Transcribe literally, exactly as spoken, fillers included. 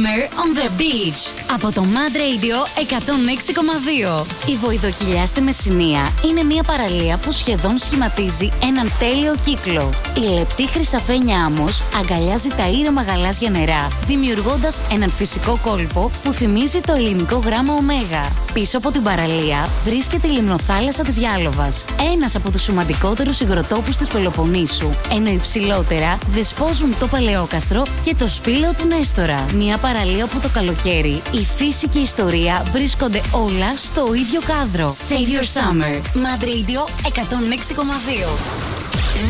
Summer on the Beach από το Mad Radio εκατόν έξι κόμμα δύο. Η Βοηδοκυλιά στη Μεσσηνία είναι μια παραλία που σχεδόν σχηματίζει έναν τέλειο κύκλο. Η λεπτή χρυσαφένια άμμος αγκαλιάζει τα ήρεμα γαλάζια νερά, δημιουργώντας έναν φυσικό κόλπο που θυμίζει το ελληνικό γράμμα ωμέγα. Πίσω από την παραλία βρίσκεται η λιμνοθάλασσα της Γιάλοβας, ένας από τους σημαντικότερους υγροτόπους της Πελοποννήσου, ενώ υψηλότερα δεσπόζουν το Παλαιόκαστρο και το Σπήλαιο του Νέστορα. Μια παραλία που το καλοκαίρι η φύση και η ιστορία βρίσκονται όλα στο ίδιο κάδρο. Save your summer. Mad Radio εκατόν έξι κόμμα δύο.